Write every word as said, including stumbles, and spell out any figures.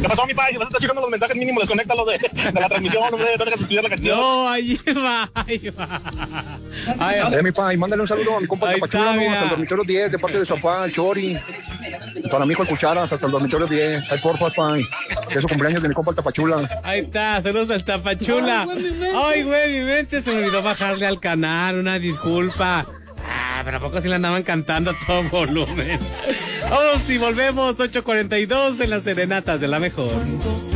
¿Qué pasó, mi pai? Si vas a estar checando los mensajes mínimos, desconéctalos de, de la transmisión, hombre, no dejas escuchar la canción. No, ahí va, ahí va. Ay, eh, mi pai, mándale un saludo a mi compa Tapachula, ¿no? Hasta el dormitorio diez, de parte de su papá, el Chori. Para mi hijo el Cucharas, hasta el dormitorio diez. Ay, porfa, pai. Que es su cumpleaños de mi compa el Tapachula. Ahí está, saludos al Tapachula. Ay, güey, mi mente se me olvidó bajarle al canal, una disculpa. Ah, pero ¿a poco sí le andaban cantando a todo volumen? Vamos y volvemos, ocho cuarenta y dos en las serenatas de la mejor.